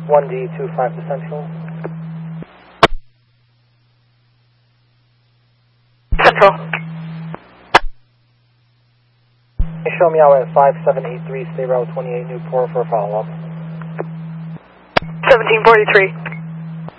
1D 25% fuel. Central. Show me out at 5783, stay route 28 Newport for a follow-up. 1743.